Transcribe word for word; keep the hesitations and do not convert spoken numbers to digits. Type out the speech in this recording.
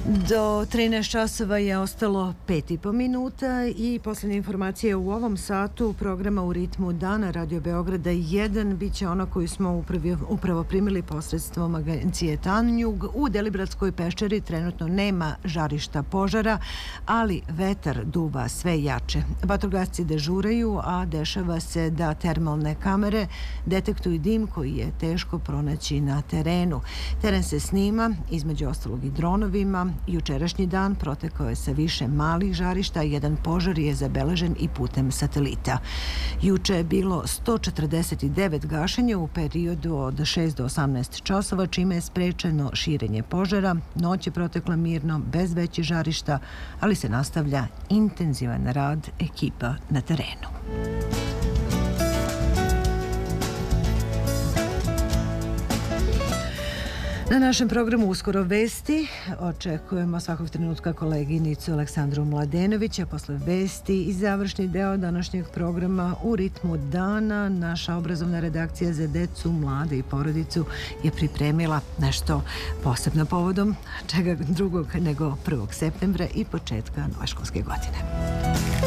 Do trinaest časova je ostalo pet i po minuta i posljednje informacije u ovom satu programa U ritmu dana Radio Beograda jedan bit će ono koju smo upravi, upravo primili posredstvom agencije Tanjug. U Delibradskoj peščari trenutno nema žarišta požara, ali vetar duva sve jače. Vatrogasci dežuraju, a dešava se da termalne kamere detektuju dim koji je teško pronaći na terenu. Teren se snima, između ostalog i dronovima. Jučerašnji dan protekao je sa više malih žarišta, jedan požar je zabeležen i putem satelita. Juče je bilo sto četrdeset devet gašenja u periodu od šest do osamnaest časova, čime je sprečeno širenje požara. Noć je protekla mirno, bez većih žarišta, ali se nastavlja intenzivan rad ekipa na terenu. Na našem programu uskoro vesti. Očekujemo svakog trenutka koleginicu Aleksandru Mladenovića. Posle vesti i završni deo današnjeg programa U ritmu dana naša obrazovna redakcija za decu, mlade i porodicu je pripremila nešto posebno povodom čega drugog nego prvog septembra i početka nove školske godine.